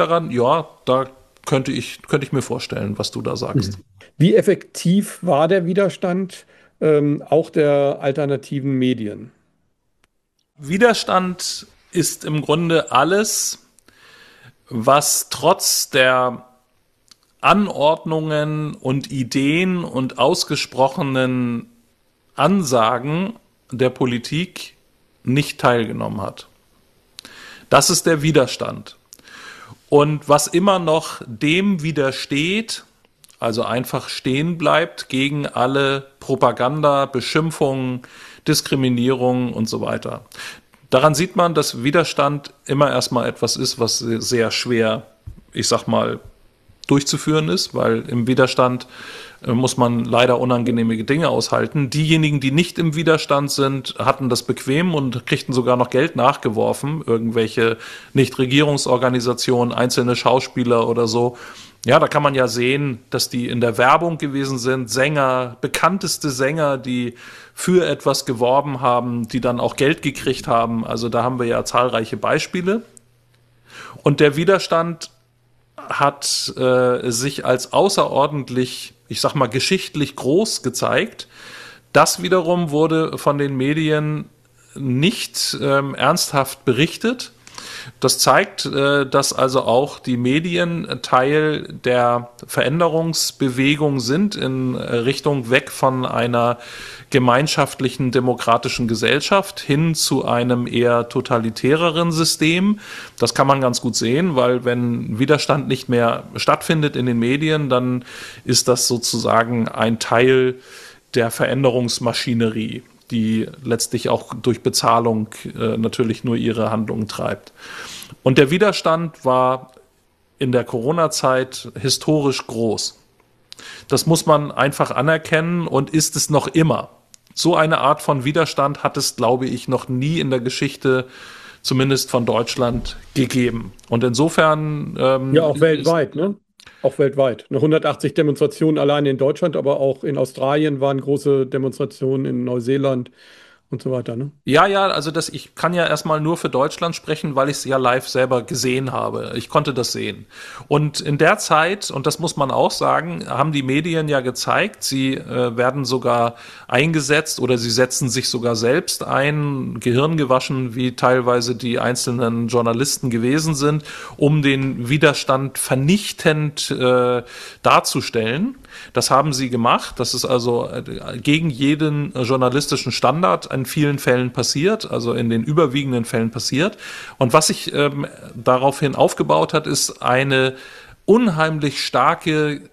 daran, ja, da könnte ich mir vorstellen, was du da sagst. Wie effektiv war der Widerstand auch der alternativen Medien? Widerstand ist im Grunde alles, was trotz der Anordnungen und Ideen und ausgesprochenen Ansagen der Politik nicht teilgenommen hat. Das ist der Widerstand. Und was immer noch dem widersteht, also einfach stehen bleibt gegen alle Propaganda, Beschimpfungen, Diskriminierung und so weiter. Daran sieht man, dass Widerstand immer erstmal etwas ist, was sehr schwer, ich sag mal, durchzuführen ist, weil im Widerstand muss man leider unangenehme Dinge aushalten. Diejenigen, die nicht im Widerstand sind, hatten das bequem und kriegten sogar noch Geld nachgeworfen, irgendwelche Nichtregierungsorganisationen, einzelne Schauspieler oder so. Ja, da kann man ja sehen, dass die in der Werbung gewesen sind, Sänger, bekannteste Sänger, die für etwas geworben haben, die dann auch Geld gekriegt haben. Also da haben wir ja zahlreiche Beispiele. Und der Widerstand hat sich als außerordentlich, ich sag mal, geschichtlich groß gezeigt. Das wiederum wurde von den Medien nicht ernsthaft berichtet. Das zeigt, dass also auch die Medien Teil der Veränderungsbewegung sind in Richtung weg von einer gemeinschaftlichen demokratischen Gesellschaft hin zu einem eher totalitäreren System. Das kann man ganz gut sehen, weil wenn Widerstand nicht mehr stattfindet in den Medien, dann ist das sozusagen ein Teil der Veränderungsmaschinerie, die letztlich auch durch Bezahlung natürlich nur ihre Handlungen treibt. Und der Widerstand war in der Corona-Zeit historisch groß. Das muss man einfach anerkennen und ist es noch immer. So eine Art von Widerstand hat es, glaube ich, noch nie in der Geschichte, zumindest von Deutschland, gegeben. Und insofern Ja, auch weltweit, ne? Auch weltweit. 180 Demonstrationen allein in Deutschland, aber auch in Australien waren große Demonstrationen, in Neuseeland und so weiter, ne? ja, also ich kann ja erstmal nur für Deutschland sprechen, weil ich es ja live selber gesehen habe. Ich konnte das sehen. Und in der Zeit, und das muss man auch sagen, haben die Medien ja gezeigt, sie werden sogar eingesetzt oder sie setzen sich sogar selbst ein, gehirngewaschen, wie teilweise die einzelnen Journalisten gewesen sind, um den Widerstand vernichtend darzustellen. Das haben sie gemacht. Das ist also gegen jeden journalistischen Standard in vielen Fällen passiert, also in den überwiegenden Fällen passiert. Und was sich daraufhin aufgebaut hat, ist eine unheimlich starke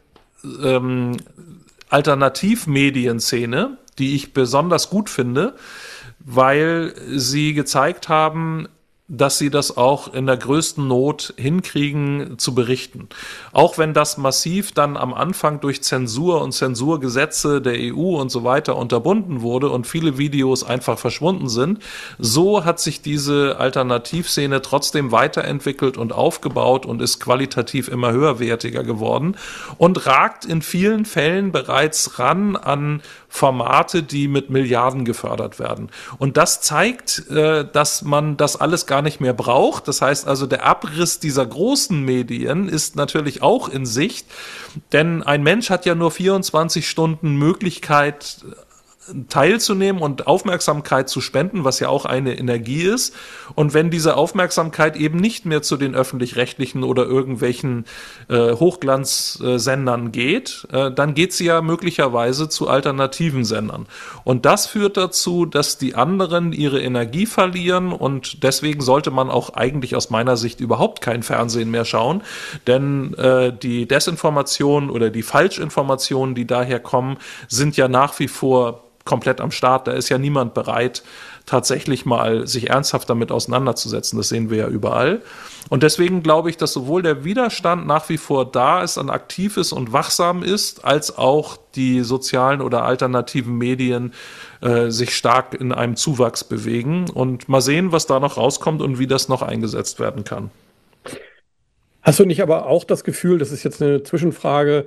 Alternativmedienszene, die ich besonders gut finde, weil sie gezeigt haben, dass sie das auch in der größten Not hinkriegen zu berichten. Auch wenn das massiv dann am Anfang durch Zensur und Zensurgesetze der EU und so weiter unterbunden wurde und viele Videos einfach verschwunden sind, so hat sich diese Alternativszene trotzdem weiterentwickelt und aufgebaut und ist qualitativ immer höherwertiger geworden und ragt in vielen Fällen bereits ran an Formate, die mit Milliarden gefördert werden. Und das zeigt, dass man das alles gar nicht mehr braucht. Das heißt also, der Abriss dieser großen Medien ist natürlich auch in Sicht, denn ein Mensch hat ja nur 24 Stunden Möglichkeit, teilzunehmen und Aufmerksamkeit zu spenden, was ja auch eine Energie ist. Und wenn diese Aufmerksamkeit eben nicht mehr zu den öffentlich-rechtlichen oder irgendwelchen Hochglanzsendern geht, dann geht sie ja möglicherweise zu alternativen Sendern. Und das führt dazu, dass die anderen ihre Energie verlieren und deswegen sollte man auch eigentlich aus meiner Sicht überhaupt kein Fernsehen mehr schauen, denn die Desinformation oder die Falschinformationen, die daher kommen, sind ja nach wie vor komplett am Start. Da ist ja niemand bereit, tatsächlich mal sich ernsthaft damit auseinanderzusetzen. Das sehen wir ja überall. Und deswegen glaube ich, dass sowohl der Widerstand nach wie vor da ist, und aktiv ist und wachsam ist, als auch die sozialen oder alternativen Medien sich stark in einem Zuwachs bewegen. Und mal sehen, was da noch rauskommt und wie das noch eingesetzt werden kann. Hast du nicht aber auch das Gefühl, das ist jetzt eine Zwischenfrage,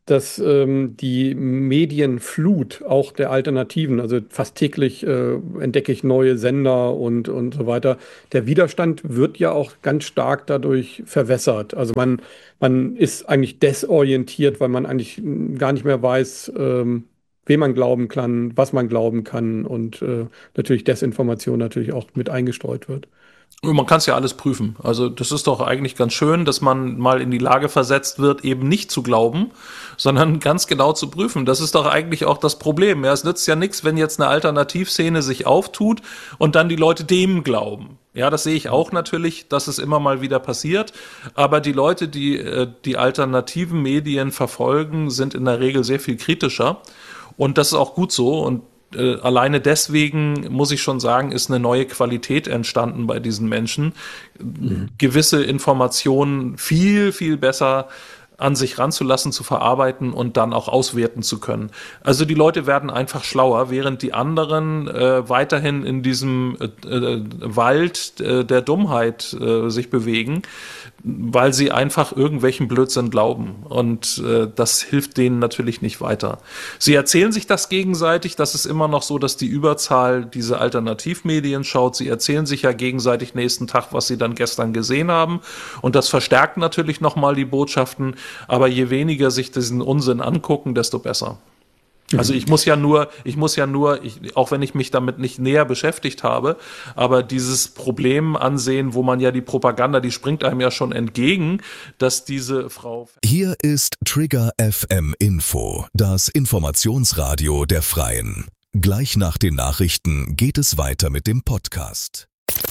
dass die Medienflut auch der Alternativen, also fast täglich entdecke ich neue Sender und so weiter. Der Widerstand wird ja auch ganz stark dadurch verwässert. Also man ist eigentlich desorientiert, weil man eigentlich gar nicht mehr weiß, wem man glauben kann, was man glauben kann und natürlich Desinformation natürlich auch mit eingestreut wird. Man kann es ja alles prüfen. Also das ist doch eigentlich ganz schön, dass man mal in die Lage versetzt wird, eben nicht zu glauben, sondern ganz genau zu prüfen. Das ist doch eigentlich auch das Problem. Ja, es nützt ja nichts, wenn jetzt eine Alternativszene sich auftut und dann die Leute dem glauben. Ja, das sehe ich auch natürlich, dass es immer mal wieder passiert. Aber die Leute, die die alternativen Medien verfolgen, sind in der Regel sehr viel kritischer. Und das ist auch gut so. Und alleine deswegen, muss ich schon sagen, ist eine neue Qualität entstanden bei diesen Menschen. Gewisse Informationen viel, viel besser an sich ranzulassen, zu verarbeiten und dann auch auswerten zu können. Also die Leute werden einfach schlauer, während die anderen weiterhin in diesem Wald der Dummheit sich bewegen, weil sie einfach irgendwelchen Blödsinn glauben. Und das hilft denen natürlich nicht weiter. Sie erzählen sich das gegenseitig. Das ist immer noch so, dass die Überzahl diese Alternativmedien schaut. Sie erzählen sich ja gegenseitig nächsten Tag, was sie dann gestern gesehen haben. Und das verstärkt natürlich nochmal die Botschaften. Aber je weniger sich diesen Unsinn angucken, desto besser. Also ich muss ja nur, auch wenn ich mich damit nicht näher beschäftigt habe, aber dieses Problem ansehen, wo man ja die Propaganda, die springt einem ja schon entgegen, dass diese Frau... Hier ist Trigger FM Info, das Informationsradio der Freien. Gleich nach den Nachrichten geht es weiter mit dem Podcast.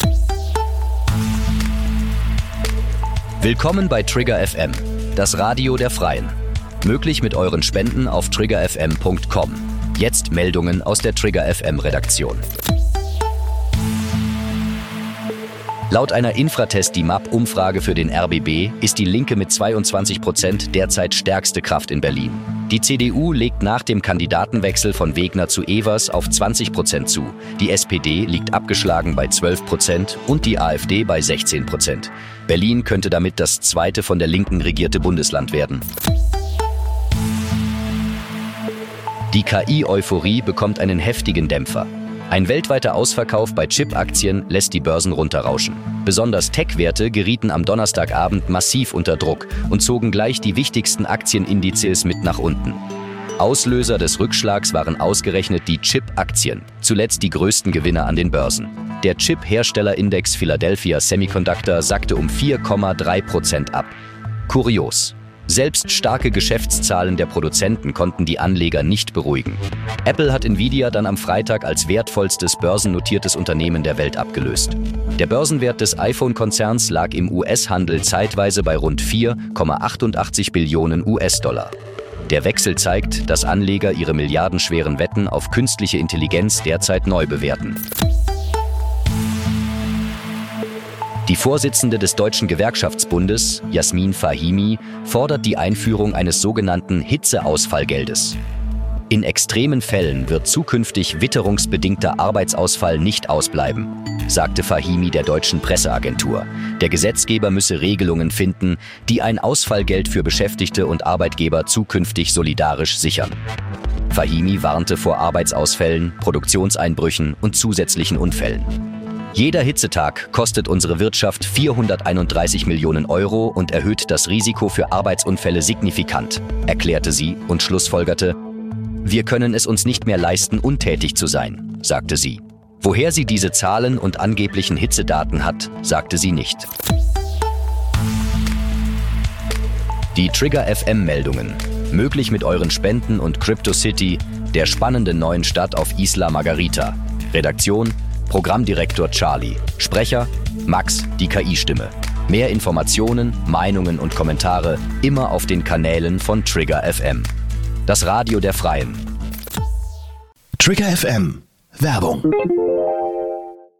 Willkommen bei Trigger FM, das Radio der Freien. Möglich mit euren Spenden auf triggerfm.com. Jetzt Meldungen aus der Trigger FM Redaktion. Laut einer Infratest-DIMAP-Umfrage für den RBB ist die Linke mit 22% derzeit stärkste Kraft in Berlin. Die CDU legt nach dem Kandidatenwechsel von Wegner zu Evers auf 20% zu. Die SPD liegt abgeschlagen bei 12% und die AfD bei 16%. Berlin könnte damit das zweite von der Linken regierte Bundesland werden. Die KI-Euphorie bekommt einen heftigen Dämpfer. Ein weltweiter Ausverkauf bei Chip-Aktien lässt die Börsen runterrauschen. Besonders Tech-Werte gerieten am Donnerstagabend massiv unter Druck und zogen gleich die wichtigsten Aktienindizes mit nach unten. Auslöser des Rückschlags waren ausgerechnet die Chip-Aktien, zuletzt die größten Gewinner an den Börsen. Der Chip-Herstellerindex Philadelphia Semiconductor sackte um 4,3% ab. Kurios. Selbst starke Geschäftszahlen der Produzenten konnten die Anleger nicht beruhigen. Apple hat Nvidia dann am Freitag als wertvollstes börsennotiertes Unternehmen der Welt abgelöst. Der Börsenwert des iPhone-Konzerns lag im US-Handel zeitweise bei rund 4,88 Billionen US-Dollar. Der Wechsel zeigt, dass Anleger ihre milliardenschweren Wetten auf künstliche Intelligenz derzeit neu bewerten. Die Vorsitzende des Deutschen Gewerkschaftsbundes, Jasmin Fahimi, fordert die Einführung eines sogenannten Hitzeausfallgeldes. In extremen Fällen wird zukünftig witterungsbedingter Arbeitsausfall nicht ausbleiben, sagte Fahimi der deutschen Presseagentur. Der Gesetzgeber müsse Regelungen finden, die ein Ausfallgeld für Beschäftigte und Arbeitgeber zukünftig solidarisch sichern. Fahimi warnte vor Arbeitsausfällen, Produktionseinbrüchen und zusätzlichen Unfällen. Jeder Hitzetag kostet unsere Wirtschaft 431 Millionen Euro und erhöht das Risiko für Arbeitsunfälle signifikant, erklärte sie und schlussfolgerte: Wir können es uns nicht mehr leisten, untätig zu sein, sagte sie. Woher sie diese Zahlen und angeblichen Hitzedaten hat, sagte sie nicht. Die Trigger FM-Meldungen. Möglich mit euren Spenden und CryptoCity, der spannenden neuen Stadt auf Isla Margarita. Redaktion: Programmdirektor Charlie. Sprecher: Max, die KI-Stimme. Mehr Informationen, Meinungen und Kommentare immer auf den Kanälen von Trigger FM. Das Radio der Freien. Trigger FM. Werbung.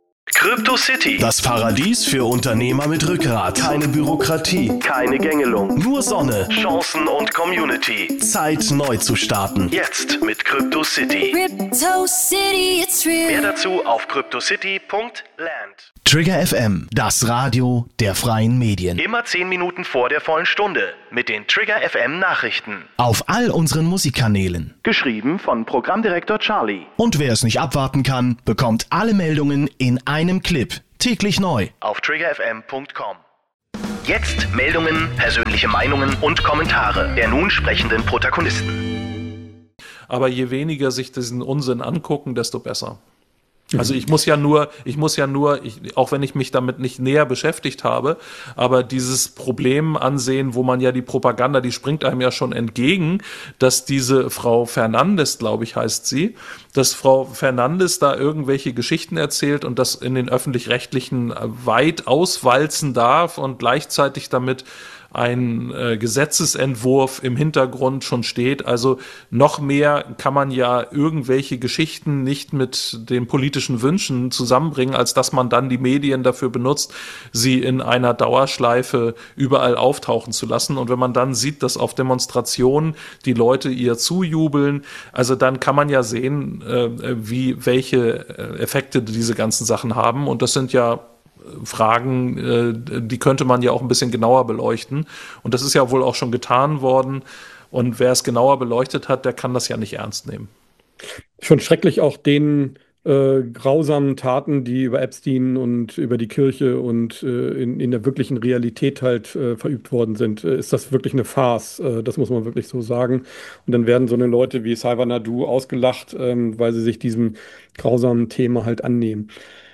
Crypto City. Das Paradies für Unternehmer mit Rückgrat. Keine Bürokratie. Keine Gängelung. Nur Sonne. Chancen und Community. Zeit neu zu starten. Jetzt mit Crypto City. Crypto City, it's real. Mehr dazu auf cryptocity.land. Trigger FM, das Radio der freien Medien. Immer 10 Minuten vor der vollen Stunde mit den Trigger FM Nachrichten. Auf all unseren Musikkanälen. Geschrieben von Programmdirektor Charlie. Und wer es nicht abwarten kann, bekommt alle Meldungen in einem Clip. Täglich neu. Auf triggerfm.com. Jetzt Meldungen, persönliche Meinungen und Kommentare der nun sprechenden Protagonisten. Aber je weniger sich diesen Unsinn angucken, desto besser. Also ich muss ja nur, auch wenn ich mich damit nicht näher beschäftigt habe, aber dieses Problem ansehen, wo man ja die Propaganda, die springt einem ja schon entgegen, dass diese Frau Fernandes, glaube ich, heißt sie, dass Frau Fernandes da irgendwelche Geschichten erzählt und das in den Öffentlich-Rechtlichen weit auswalzen darf und gleichzeitig damit ein Gesetzesentwurf im Hintergrund schon steht. Also noch mehr kann man ja irgendwelche Geschichten nicht mit den politischen Wünschen zusammenbringen, als dass man dann die Medien dafür benutzt, sie in einer Dauerschleife überall auftauchen zu lassen. Und wenn man dann sieht, dass auf Demonstrationen die Leute ihr zujubeln, also dann kann man ja sehen, welche Effekte diese ganzen Sachen haben. Und das sind ja Fragen, die könnte man ja auch ein bisschen genauer beleuchten. Und das ist ja wohl auch schon getan worden. Und wer es genauer beleuchtet hat, der kann das ja nicht ernst nehmen. Schon schrecklich auch den grausamen Taten, die über Epstein und über die Kirche und in der wirklichen Realität halt verübt worden sind. Ist das wirklich eine Farce? Das muss man wirklich so sagen. Und dann werden so eine Leute wie Xavier Naidoo ausgelacht, weil sie sich diesem grausamen Thema halt annehmen.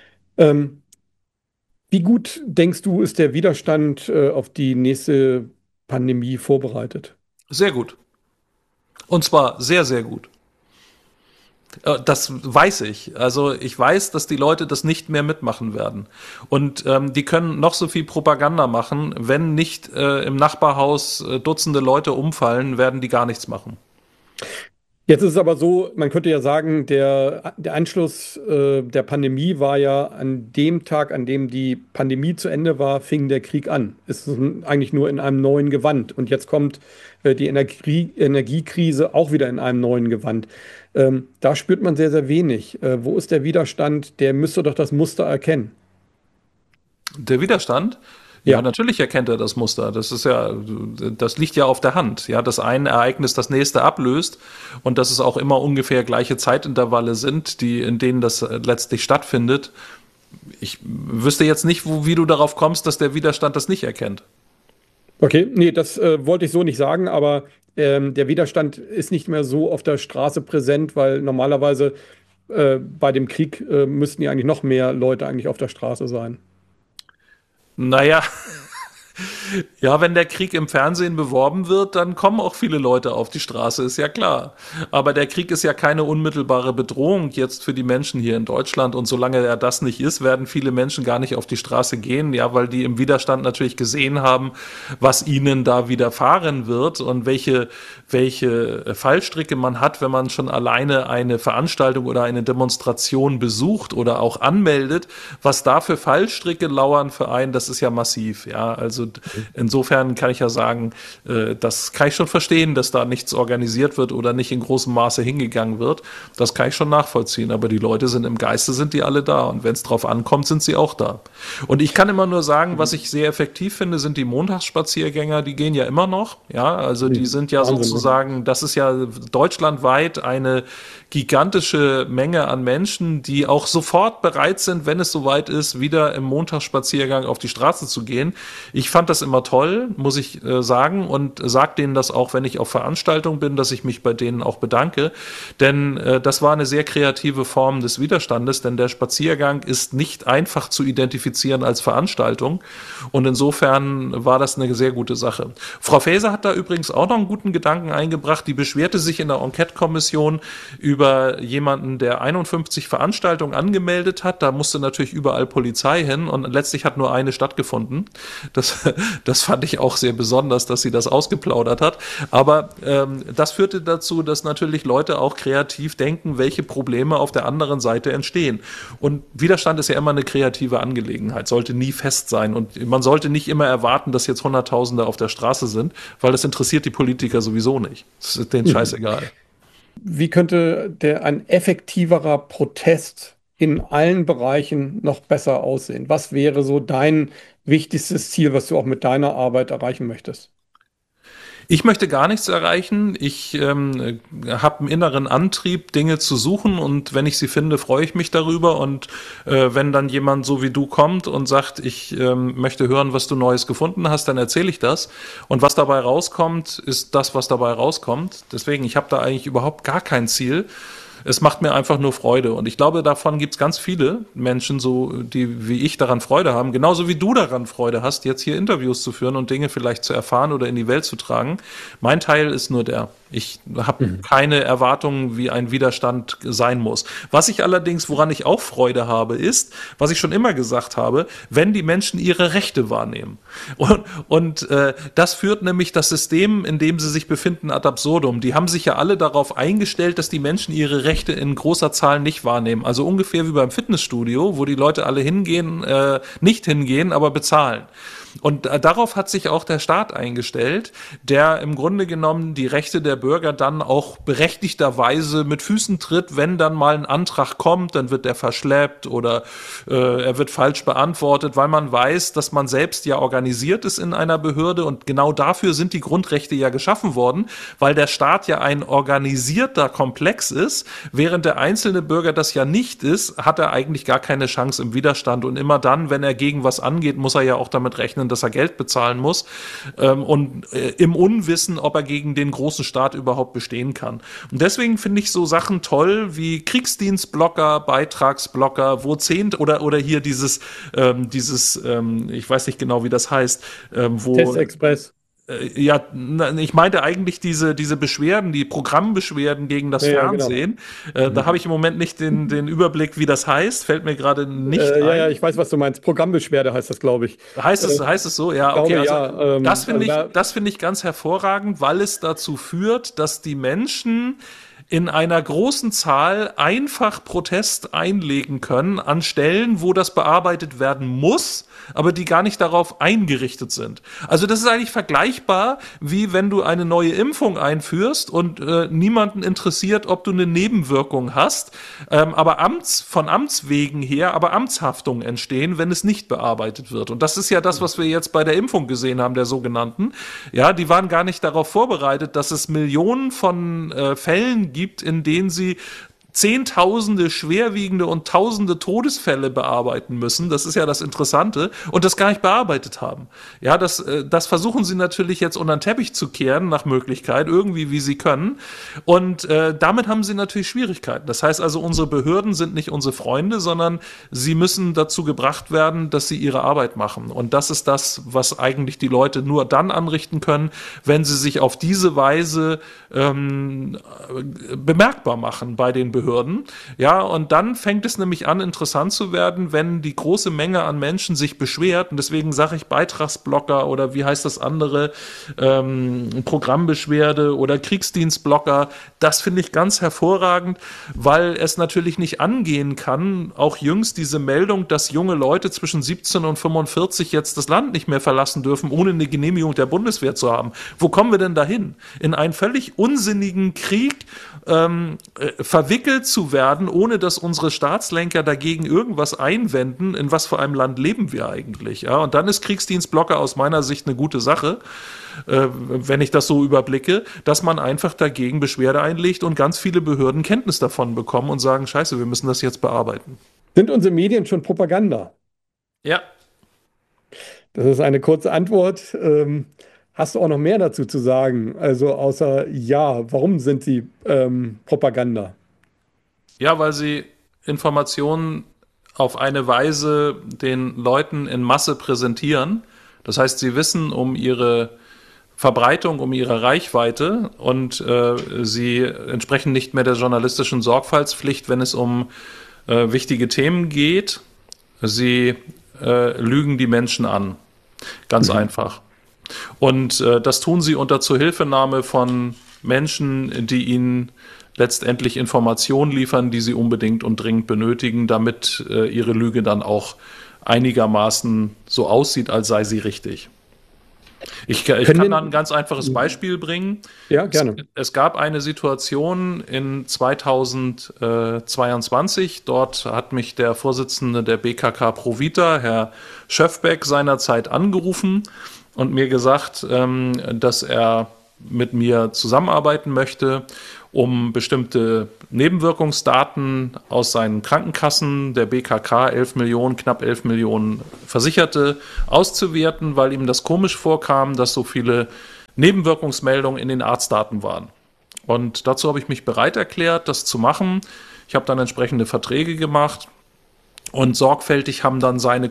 Wie gut, denkst du, ist der Widerstand auf die nächste Pandemie vorbereitet? Sehr gut. Und zwar sehr, sehr gut. Das weiß ich. Also ich weiß, dass die Leute das nicht mehr mitmachen werden. Und die können noch so viel Propaganda machen. Wenn nicht im Nachbarhaus Dutzende Leute umfallen, werden die gar nichts machen. Jetzt ist es aber so, man könnte ja sagen, der Anschluss der Pandemie war ja an dem Tag, an dem die Pandemie zu Ende war, fing der Krieg an. Es ist eigentlich nur in einem neuen Gewand. Und jetzt kommt die Energiekrise auch wieder in einem neuen Gewand. Da spürt man sehr, sehr wenig. Wo ist der Widerstand? Der müsste doch das Muster erkennen. Der Widerstand? Ja, natürlich erkennt er das Muster. Das liegt ja auf der Hand. Ja, dass ein Ereignis das nächste ablöst und dass es auch immer ungefähr gleiche Zeitintervalle sind, in denen das letztlich stattfindet. Ich wüsste jetzt nicht, wie du darauf kommst, dass der Widerstand das nicht erkennt. Okay, nee, das wollte ich so nicht sagen, aber der Widerstand ist nicht mehr so auf der Straße präsent, weil normalerweise bei dem Krieg müssten ja eigentlich noch mehr Leute eigentlich auf der Straße sein. Naja, ja, wenn der Krieg im Fernsehen beworben wird, dann kommen auch viele Leute auf die Straße, ist ja klar. Aber der Krieg ist ja keine unmittelbare Bedrohung jetzt für die Menschen hier in Deutschland. Und solange er das nicht ist, werden viele Menschen gar nicht auf die Straße gehen, ja, weil die im Widerstand natürlich gesehen haben, was ihnen da widerfahren wird und welche Fallstricke man hat, wenn man schon alleine eine Veranstaltung oder eine Demonstration besucht oder auch anmeldet. Was da für Fallstricke lauern für einen, das ist ja massiv, ja, also insofern kann ich ja sagen, das kann ich schon verstehen, dass da nichts organisiert wird oder nicht in großem Maße hingegangen wird. Das kann ich schon nachvollziehen. Aber die Leute sind im Geiste, sind die alle da. Und wenn es drauf ankommt, sind sie auch da. Und ich kann immer nur sagen, was ich sehr effektiv finde, sind die Montagsspaziergänger. Die gehen ja immer noch. Ja, also die sind ja sozusagen, das ist ja deutschlandweit eine gigantische Menge an Menschen, die auch sofort bereit sind, wenn es soweit ist, wieder im Montagsspaziergang auf die Straße zu gehen. Ich fand das immer toll, muss ich sagen, und sage denen das auch, wenn ich auf Veranstaltungen bin, dass ich mich bei denen auch bedanke, denn das war eine sehr kreative Form des Widerstandes, denn der Spaziergang ist nicht einfach zu identifizieren als Veranstaltung und insofern war das eine sehr gute Sache. Frau Faeser hat da übrigens auch noch einen guten Gedanken eingebracht, die beschwerte sich in der Enquete-Kommission über jemanden, der 51 Veranstaltungen angemeldet hat, da musste natürlich überall Polizei hin und letztlich hat nur eine stattgefunden. Das Das fand ich auch sehr besonders, dass sie das ausgeplaudert hat. Aber das führte dazu, dass natürlich Leute auch kreativ denken, welche Probleme auf der anderen Seite entstehen. Und Widerstand ist ja immer eine kreative Angelegenheit, sollte nie fest sein. Und man sollte nicht immer erwarten, dass jetzt Hunderttausende auf der Straße sind, weil das interessiert die Politiker sowieso nicht. Das ist denen scheißegal. Wie könnte ein effektiverer Protest in allen Bereichen noch besser aussehen? Was wäre so dein wichtigstes Ziel, was du auch mit deiner Arbeit erreichen möchtest? Ich möchte gar nichts erreichen. Ich habe einen inneren Antrieb, Dinge zu suchen, und wenn ich sie finde, freue ich mich darüber. Und wenn dann jemand so wie du kommt und sagt, ich möchte hören, was du Neues gefunden hast, dann erzähle ich das. Und was dabei rauskommt, ist das, was dabei rauskommt. Deswegen, ich habe da eigentlich überhaupt gar kein Ziel. Es macht mir einfach nur Freude. Und ich glaube, davon gibt es ganz viele Menschen, so die wie ich daran Freude haben, genauso wie du daran Freude hast, jetzt hier Interviews zu führen und Dinge vielleicht zu erfahren oder in die Welt zu tragen. Mein Teil ist nur der. Ich habe keine Erwartungen, wie ein Widerstand sein muss. Was ich allerdings, woran ich auch Freude habe, ist, was ich schon immer gesagt habe, wenn die Menschen ihre Rechte wahrnehmen. Und das führt nämlich das System, in dem sie sich befinden, ad absurdum. Die haben sich ja alle darauf eingestellt, dass die Menschen ihre Rechte in großer Zahl nicht wahrnehmen. Also ungefähr wie beim Fitnessstudio, wo die Leute alle hingehen, nicht hingehen, aber bezahlen. Und darauf hat sich auch der Staat eingestellt, der im Grunde genommen die Rechte der Bürger dann auch berechtigterweise mit Füßen tritt, wenn dann mal ein Antrag kommt, dann wird der verschleppt oder er wird falsch beantwortet, weil man weiß, dass man selbst ja organisiert ist in einer Behörde, und genau dafür sind die Grundrechte ja geschaffen worden, weil der Staat ja ein organisierter Komplex ist, während der einzelne Bürger das ja nicht ist, hat er eigentlich gar keine Chance im Widerstand, und immer dann, wenn er gegen was angeht, muss er ja auch damit rechnen, dass er Geld bezahlen muss, und im Unwissen, ob er gegen den großen Staat überhaupt bestehen kann. Und deswegen finde ich so Sachen toll wie Kriegsdienstblocker, Beitragsblocker, wo oder hier dieses, ich weiß nicht genau, wie das heißt, wo Testexpress. Ja, ich meinte eigentlich diese Beschwerden, die Programmbeschwerden gegen das Fernsehen. Genau. Da habe ich im Moment nicht den Überblick, wie das heißt. Fällt mir gerade nicht ein. Ja, ich weiß, was du meinst. Programmbeschwerde heißt das, glaube ich. Heißt es so? Ja, okay. Also, das finde ich ganz hervorragend, weil es dazu führt, dass die Menschen in einer großen Zahl einfach Protest einlegen können an Stellen, wo das bearbeitet werden muss, aber die gar nicht darauf eingerichtet sind. Also das ist eigentlich vergleichbar, wie wenn du eine neue Impfung einführst und niemanden interessiert, ob du eine Nebenwirkung hast, aber von Amts wegen her, aber Amtshaftungen entstehen, wenn es nicht bearbeitet wird. Und das ist ja das, was wir jetzt bei der Impfung gesehen haben, der sogenannten. Ja, die waren gar nicht darauf vorbereitet, dass es Millionen von Fällen gibt, in denen sie Zehntausende schwerwiegende und Tausende Todesfälle bearbeiten müssen. Das ist ja das Interessante. Und das gar nicht bearbeitet haben. Ja, das versuchen sie natürlich jetzt unter den Teppich zu kehren, nach Möglichkeit, irgendwie wie sie können. Und damit haben sie natürlich Schwierigkeiten. Das heißt also, unsere Behörden sind nicht unsere Freunde, sondern sie müssen dazu gebracht werden, dass sie ihre Arbeit machen. Und das ist das, was eigentlich die Leute nur dann anrichten können, wenn sie sich auf diese Weise bemerkbar machen bei den Behörden. Ja, und dann fängt es nämlich an, interessant zu werden, wenn die große Menge an Menschen sich beschwert. Und deswegen sage ich Beitragsblocker oder wie heißt das andere, Programmbeschwerde oder Kriegsdienstblocker. Das finde ich ganz hervorragend, weil es natürlich nicht angehen kann, auch jüngst diese Meldung, dass junge Leute zwischen 17 und 45 jetzt das Land nicht mehr verlassen dürfen, ohne eine Genehmigung der Bundeswehr zu haben. Wo kommen wir denn dahin? In einen völlig unsinnigen Krieg verwickelt zu werden, ohne dass unsere Staatslenker dagegen irgendwas einwenden. In was für einem Land leben wir eigentlich? Ja, und dann ist Kriegsdienstblocker aus meiner Sicht eine gute Sache, wenn ich das so überblicke, dass man einfach dagegen Beschwerde einlegt und ganz viele Behörden Kenntnis davon bekommen und sagen, scheiße, wir müssen das jetzt bearbeiten. Sind unsere Medien schon Propaganda? Ja. Das ist eine kurze Antwort. Hast du auch noch mehr dazu zu sagen? Also außer warum sind sie Propaganda? Ja, weil sie Informationen auf eine Weise den Leuten in Masse präsentieren. Das heißt, sie wissen um ihre Verbreitung, um ihre Reichweite, und sie entsprechen nicht mehr der journalistischen Sorgfaltspflicht, wenn es um wichtige Themen geht. Sie lügen die Menschen an. Ganz einfach. Und das tun sie unter Zuhilfenahme von Menschen, die ihnen letztendlich Informationen liefern, die sie unbedingt und dringend benötigen, damit ihre Lüge dann auch einigermaßen so aussieht, als sei sie richtig. Ich kann da ein ganz einfaches Beispiel bringen. Ja, gerne. Es gab eine Situation in 2022. Dort hat mich der Vorsitzende der BKK Provita, Herr Schöfbeck, seinerzeit angerufen und mir gesagt, dass er mit mir zusammenarbeiten möchte, um bestimmte Nebenwirkungsdaten aus seinen Krankenkassen der BKK, knapp 11 Millionen Versicherte, auszuwerten, weil ihm das komisch vorkam, dass so viele Nebenwirkungsmeldungen in den Arztdaten waren. Und dazu habe ich mich bereit erklärt, das zu machen. Ich habe dann entsprechende Verträge gemacht und sorgfältig haben dann seine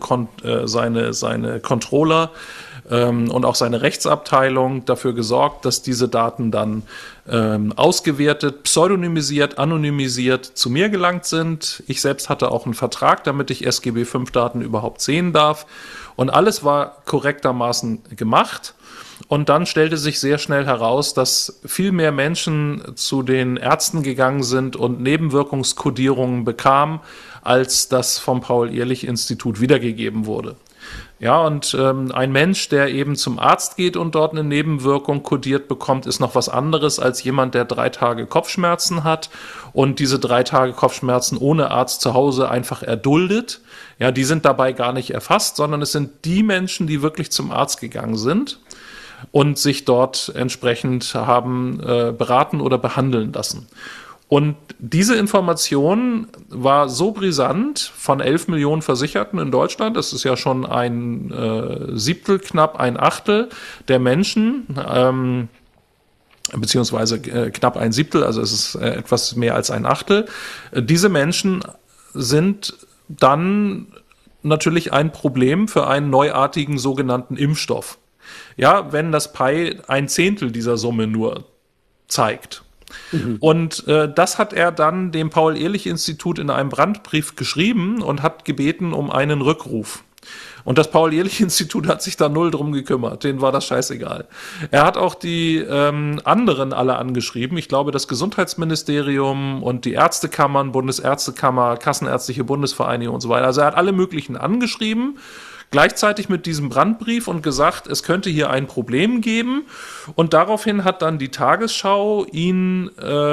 Controller und auch seine Rechtsabteilung dafür gesorgt, dass diese Daten dann ausgewertet, pseudonymisiert, anonymisiert zu mir gelangt sind. Ich selbst hatte auch einen Vertrag, damit ich SGB-5-Daten überhaupt sehen darf. Und alles war korrektermaßen gemacht. Und dann stellte sich sehr schnell heraus, dass viel mehr Menschen zu den Ärzten gegangen sind und Nebenwirkungskodierungen bekamen, als das vom Paul-Ehrlich-Institut wiedergegeben wurde. Ja, und ein Mensch, der eben zum Arzt geht und dort eine Nebenwirkung kodiert bekommt, ist noch was anderes als jemand, der 3 Tage Kopfschmerzen hat und diese 3 Tage Kopfschmerzen ohne Arzt zu Hause einfach erduldet. Ja, die sind dabei gar nicht erfasst, sondern es sind die Menschen, die wirklich zum Arzt gegangen sind und sich dort entsprechend haben beraten oder behandeln lassen. Und diese Information war so brisant von 11 Millionen Versicherten in Deutschland, das ist ja schon ein Siebtel, knapp ein Achtel der Menschen, beziehungsweise knapp ein Siebtel, also es ist etwas mehr als ein Achtel. Diese Menschen sind dann natürlich ein Problem für einen neuartigen sogenannten Impfstoff. Ja, wenn das PEI 1/10 dieser Summe nur zeigt. Und das hat er dann dem Paul-Ehrlich-Institut in einem Brandbrief geschrieben und hat gebeten um einen Rückruf. Und das Paul-Ehrlich-Institut hat sich da null drum gekümmert. Denen war das scheißegal. Er hat auch die anderen alle angeschrieben. Ich glaube, das Gesundheitsministerium und die Ärztekammern, Bundesärztekammer, Kassenärztliche Bundesvereinigung und so weiter. Also er hat alle möglichen angeschrieben, gleichzeitig mit diesem Brandbrief und gesagt, es könnte hier ein Problem geben. Und daraufhin hat dann die Tagesschau ihn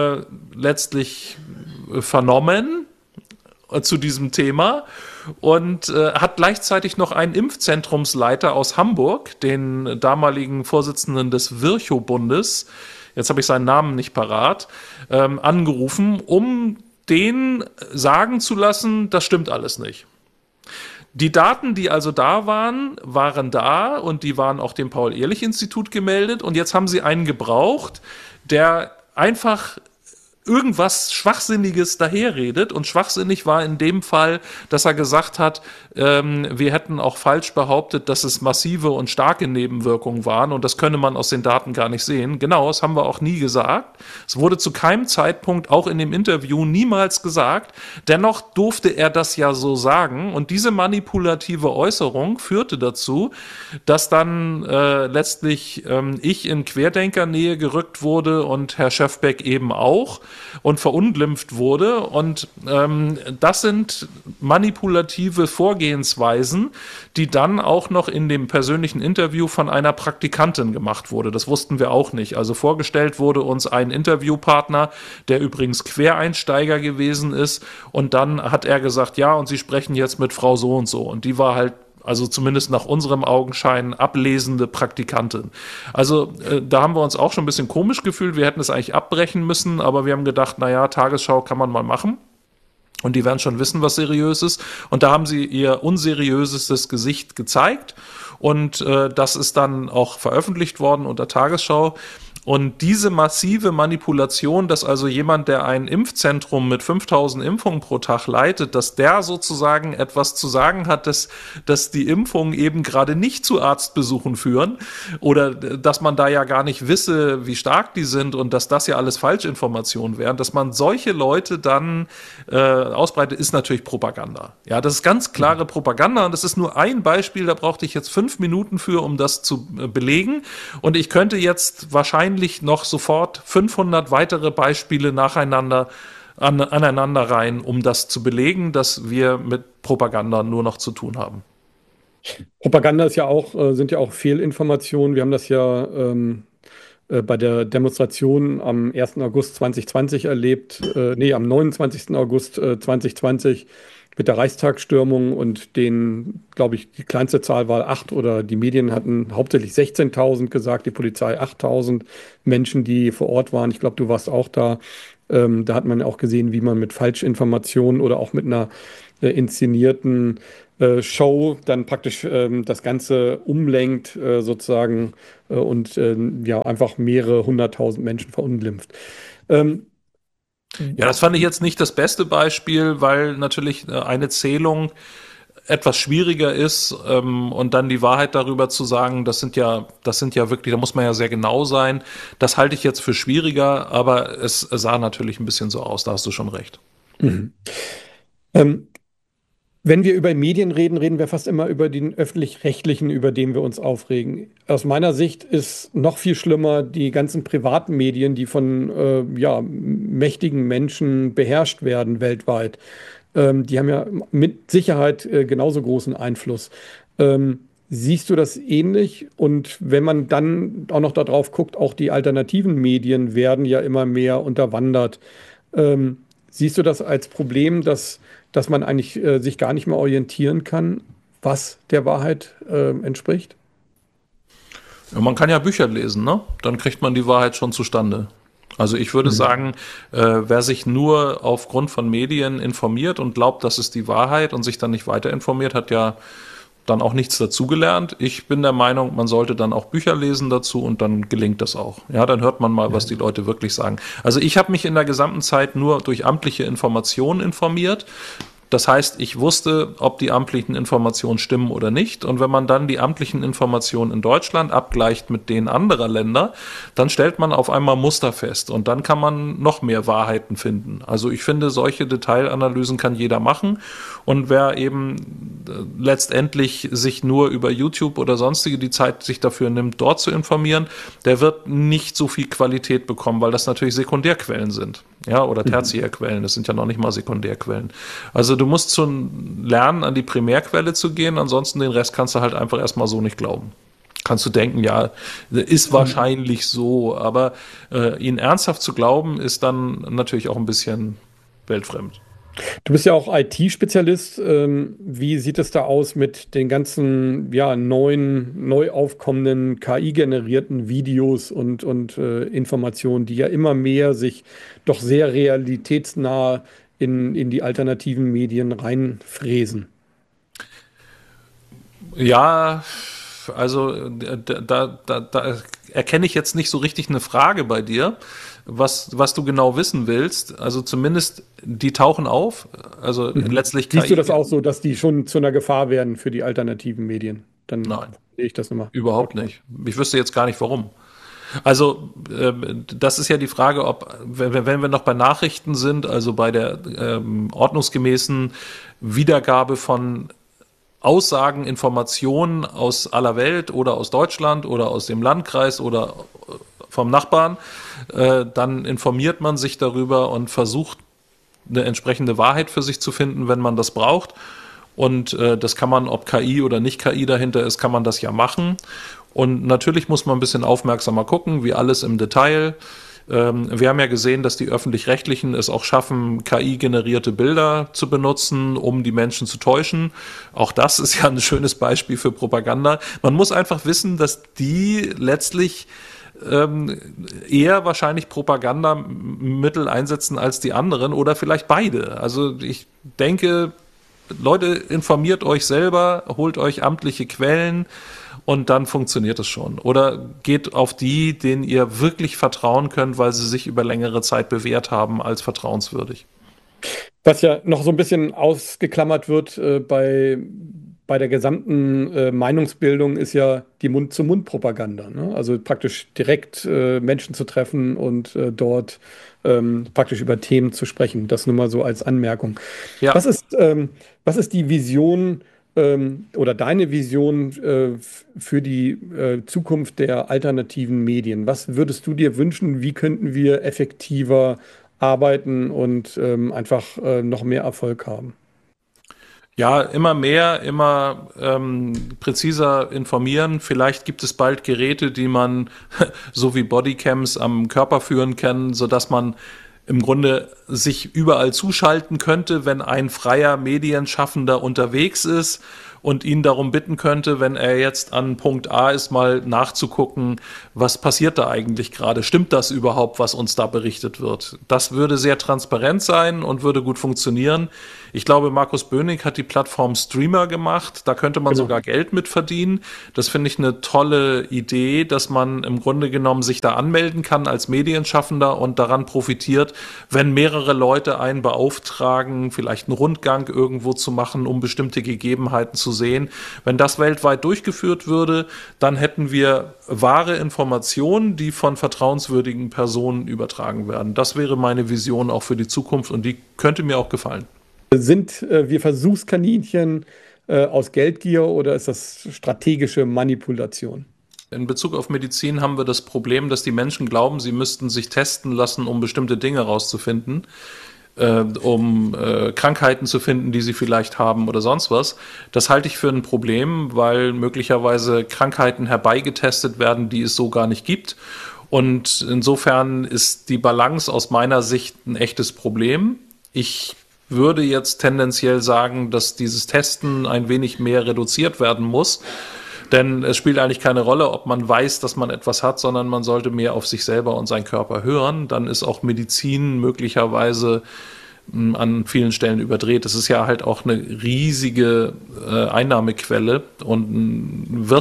letztlich vernommen zu diesem Thema und hat gleichzeitig noch einen Impfzentrumsleiter aus Hamburg, den damaligen Vorsitzenden des Virchow-Bundes, jetzt habe ich seinen Namen nicht parat, angerufen, um den sagen zu lassen, das stimmt alles nicht. Die Daten, die also da waren, waren da und die waren auch dem Paul-Ehrlich-Institut gemeldet und jetzt haben sie einen gebraucht, der einfach irgendwas Schwachsinniges daherredet und schwachsinnig war in dem Fall, dass er gesagt hat, wir hätten auch falsch behauptet, dass es massive und starke Nebenwirkungen waren und das könne man aus den Daten gar nicht sehen. Genau, das haben wir auch nie gesagt. Es wurde zu keinem Zeitpunkt, auch in dem Interview, niemals gesagt. Dennoch durfte er das ja so sagen und diese manipulative Äußerung führte dazu, dass dann letztlich ich in Querdenkernähe gerückt wurde und Herr Schöfbeck eben auch und verunglimpft wurde. Und das sind manipulative Vorgehensweisen, die dann auch noch in dem persönlichen Interview von einer Praktikantin gemacht wurde. Das wussten wir auch nicht. Also vorgestellt wurde uns ein Interviewpartner, der übrigens Quereinsteiger gewesen ist. Und dann hat er gesagt, ja, und Sie sprechen jetzt mit Frau so und so. Und die war halt, also zumindest nach unserem Augenschein, ablesende Praktikantin. Also da haben wir uns auch schon ein bisschen komisch gefühlt. Wir hätten es eigentlich abbrechen müssen, aber wir haben gedacht, naja, Tagesschau kann man mal machen. Und die werden schon wissen, was seriös ist. Und da haben sie ihr unseriösestes Gesicht gezeigt. Und das ist dann auch veröffentlicht worden unter Tagesschau. Und diese massive Manipulation, dass also jemand, der ein Impfzentrum mit 5000 Impfungen pro Tag leitet, dass der sozusagen etwas zu sagen hat, dass die Impfungen eben gerade nicht zu Arztbesuchen führen oder dass man da ja gar nicht wisse, wie stark die sind und dass das ja alles Falschinformationen wären, dass man solche Leute dann ausbreitet, ist natürlich Propaganda. Ja, das ist ganz klare Propaganda und das ist nur ein Beispiel, da brauchte ich jetzt 5 Minuten für, um das zu belegen. Und ich könnte jetzt wahrscheinlich noch sofort 500 weitere Beispiele nacheinander aneinander rein, um das zu belegen, dass wir mit Propaganda nur noch zu tun haben. Propaganda ist ja auch, sind ja auch Fehlinformationen. Wir haben das ja bei der Demonstration am 1. August 2020 erlebt, am 29. August 2020 mit der Reichstagsstürmung und glaube ich, die kleinste Zahl war 8 oder die Medien hatten hauptsächlich 16.000 gesagt, die Polizei 8.000 Menschen, die vor Ort waren. Ich glaube, du warst auch da. Da hat man auch gesehen, wie man mit Falschinformationen oder auch mit einer inszenierten Show dann praktisch das Ganze umlenkt sozusagen und einfach mehrere 100.000 Menschen verunglimpft. Ja, das fand ich jetzt nicht das beste Beispiel, weil natürlich eine Zählung etwas schwieriger ist und dann die Wahrheit darüber zu sagen, das sind ja wirklich, da muss man ja sehr genau sein. Das halte ich jetzt für schwieriger, aber es sah natürlich ein bisschen so aus, da hast du schon recht. Mhm. Wenn wir über Medien reden, reden wir fast immer über den Öffentlich-Rechtlichen, über den wir uns aufregen. Aus meiner Sicht ist noch viel schlimmer die ganzen privaten Medien, die von mächtigen Menschen beherrscht werden weltweit. Die haben ja mit Sicherheit genauso großen Einfluss. Siehst du das ähnlich? Und wenn man dann auch noch darauf guckt, auch die alternativen Medien werden ja immer mehr unterwandert. Siehst du das als Problem, dass man eigentlich sich gar nicht mehr orientieren kann, was der Wahrheit entspricht? Ja, man kann ja Bücher lesen, ne? Dann kriegt man die Wahrheit schon zustande. Also ich würde sagen, wer sich nur aufgrund von Medien informiert und glaubt, das ist die Wahrheit und sich dann nicht weiter informiert, hat ja dann auch nichts dazugelernt. Ich bin der Meinung, man sollte dann auch Bücher lesen dazu und dann gelingt das auch. Ja, dann hört man mal, was die Leute wirklich sagen. Also ich habe mich in der gesamten Zeit nur durch amtliche Informationen informiert. Das heißt, ich wusste, ob die amtlichen Informationen stimmen oder nicht. Und wenn man dann die amtlichen Informationen in Deutschland abgleicht mit denen anderer Länder, dann stellt man auf einmal Muster fest. Und dann kann man noch mehr Wahrheiten finden. Also ich finde, solche Detailanalysen kann jeder machen. Und wer eben letztendlich sich nur über YouTube oder sonstige die Zeit sich dafür nimmt, dort zu informieren, der wird nicht so viel Qualität bekommen, weil das natürlich Sekundärquellen sind. Ja, oder Tertiärquellen, das sind ja noch nicht mal Sekundärquellen. Also du musst schon lernen, an die Primärquelle zu gehen, ansonsten den Rest kannst du halt einfach erstmal so nicht glauben. Kannst du denken, ja, ist wahrscheinlich so, aber ihn ernsthaft zu glauben, ist dann natürlich auch ein bisschen weltfremd. Du bist ja auch IT-Spezialist. Wie sieht es da aus mit den ganzen neu aufkommenden KI-generierten Videos und Informationen, die ja immer mehr sich doch sehr realitätsnah in die alternativen Medien reinfräsen? Ja, also da erkenne ich jetzt nicht so richtig eine Frage bei dir, was du genau wissen willst. Also zumindest, die tauchen auf. Also letztlich Siehst du das auch so, dass die schon zu einer Gefahr werden für die alternativen Medien? Dann Nein, sehe ich das nochmal. Überhaupt nicht. Ich wüsste jetzt gar nicht, warum. Also das ist ja die Frage, ob, wenn wir noch bei Nachrichten sind, also bei der ordnungsgemäßen Wiedergabe von Aussagen, Informationen aus aller Welt oder aus Deutschland oder aus dem Landkreis oder vom Nachbarn, dann informiert man sich darüber und versucht, eine entsprechende Wahrheit für sich zu finden, wenn man das braucht. Und das kann man, ob KI oder nicht KI dahinter ist, kann man das ja machen. Und natürlich muss man ein bisschen aufmerksamer gucken, wie alles im Detail. Wir haben ja gesehen, dass die Öffentlich-Rechtlichen es auch schaffen, KI-generierte Bilder zu benutzen, um die Menschen zu täuschen. Auch das ist ja ein schönes Beispiel für Propaganda. Man muss einfach wissen, dass die letztlich eher wahrscheinlich Propagandamittel einsetzen als die anderen oder vielleicht beide. Also ich denke, Leute, informiert euch selber, holt euch amtliche Quellen und dann funktioniert es schon. Oder geht auf die, denen ihr wirklich vertrauen könnt, weil sie sich über längere Zeit bewährt haben als vertrauenswürdig. Was ja noch so ein bisschen ausgeklammert wird bei der gesamten Meinungsbildung, ist ja die Mund-zu-Mund-Propaganda. Ne? Also praktisch direkt Menschen zu treffen und dort praktisch über Themen zu sprechen. Das nur mal so als Anmerkung. Ja. Was ist die Vision oder deine Vision für die Zukunft der alternativen Medien? Was würdest du dir wünschen? Wie könnten wir effektiver arbeiten und einfach noch mehr Erfolg haben? Ja, immer mehr, immer präziser informieren. Vielleicht gibt es bald Geräte, die man so wie Bodycams am Körper führen kann, sodass man im Grunde sich überall zuschalten könnte, wenn ein freier Medienschaffender unterwegs ist und ihn darum bitten könnte, wenn er jetzt an Punkt A ist, mal nachzugucken, was passiert da eigentlich gerade? Stimmt das überhaupt, was uns da berichtet wird? Das würde sehr transparent sein und würde gut funktionieren. Ich glaube, Markus Böhnig hat die Plattform Streamer gemacht. Da könnte man sogar Geld mit verdienen. Das finde ich eine tolle Idee, dass man im Grunde genommen sich da anmelden kann als Medienschaffender und daran profitiert, wenn mehrere Leute einen beauftragen, vielleicht einen Rundgang irgendwo zu machen, um bestimmte Gegebenheiten zu sehen. Wenn das weltweit durchgeführt würde, dann hätten wir wahre Informationen, die von vertrauenswürdigen Personen übertragen werden. Das wäre meine Vision auch für die Zukunft und die könnte mir auch gefallen. Sind wir Versuchskaninchen aus Geldgier oder ist das strategische Manipulation? In Bezug auf Medizin haben wir das Problem, dass die Menschen glauben, sie müssten sich testen lassen, um bestimmte Dinge rauszufinden, um Krankheiten zu finden, die sie vielleicht haben oder sonst was. Das halte ich für ein Problem, weil möglicherweise Krankheiten herbeigetestet werden, die es so gar nicht gibt. Und insofern ist die Balance aus meiner Sicht ein echtes Problem. Ich würde jetzt tendenziell sagen, dass dieses Testen ein wenig mehr reduziert werden muss. Denn es spielt eigentlich keine Rolle, ob man weiß, dass man etwas hat, sondern man sollte mehr auf sich selber und seinen Körper hören. Dann ist auch Medizin möglicherweise an vielen Stellen überdreht. Es ist ja halt auch eine riesige Einnahmequelle und ein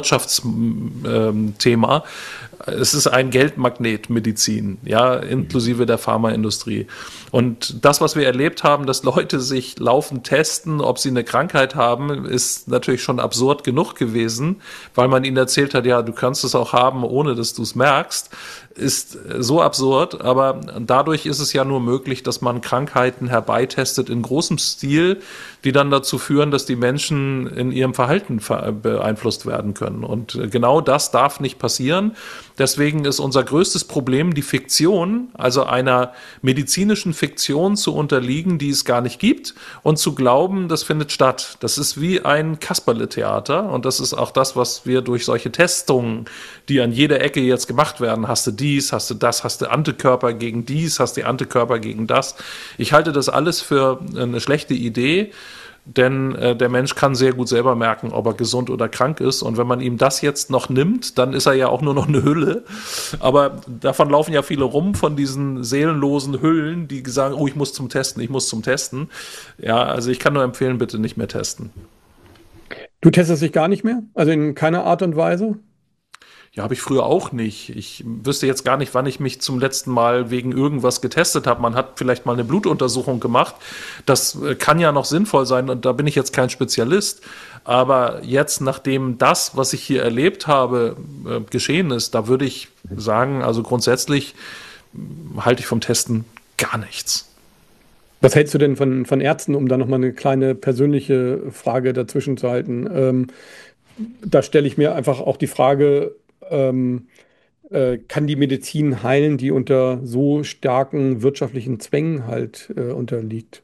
Wirtschaftsthema. Es ist ein Geldmagnet, Medizin, ja, inklusive der Pharmaindustrie. Und das, was wir erlebt haben, dass Leute sich laufend testen, ob sie eine Krankheit haben, ist natürlich schon absurd genug gewesen, weil man ihnen erzählt hat, ja, du kannst es auch haben, ohne dass du es merkst, ist so absurd. Aber dadurch ist es ja nur möglich, dass man Krankheiten herbeitestet in großem Stil, die dann dazu führen, dass die Menschen in ihrem Verhalten beeinflusst werden können. Und genau das darf nicht passieren. Deswegen ist unser größtes Problem die Fiktion, also einer medizinischen Fiktion zu unterliegen, die es gar nicht gibt und zu glauben, das findet statt. Das ist wie ein Kasperle-Theater und das ist auch das, was wir durch solche Testungen, die an jeder Ecke jetzt gemacht werden, hast du dies, hast du das, hast du Antikörper gegen dies, hast du Antikörper gegen das. Ich halte das alles für eine schlechte Idee. Denn der Mensch kann sehr gut selber merken, ob er gesund oder krank ist. Und wenn man ihm das jetzt noch nimmt, dann ist er ja auch nur noch eine Hülle. Aber davon laufen ja viele rum, von diesen seelenlosen Hüllen, die sagen, oh, ich muss zum Testen, ich muss zum Testen. Ja, also ich kann nur empfehlen, bitte nicht mehr testen. Du testest dich gar nicht mehr? Also in keiner Art und Weise? Ja, habe ich früher auch nicht. Ich wüsste jetzt gar nicht, wann ich mich zum letzten Mal wegen irgendwas getestet habe. Man hat vielleicht mal eine Blutuntersuchung gemacht. Das kann ja noch sinnvoll sein und da bin ich jetzt kein Spezialist. Aber jetzt, nachdem das, was ich hier erlebt habe, geschehen ist, da würde ich sagen, also grundsätzlich halte ich vom Testen gar nichts. Was hältst du denn von Ärzten, um da nochmal eine kleine persönliche Frage dazwischen zu halten? Da stelle ich mir einfach auch die Frage, kann die Medizin heilen, die unter so starken wirtschaftlichen Zwängen halt unterliegt?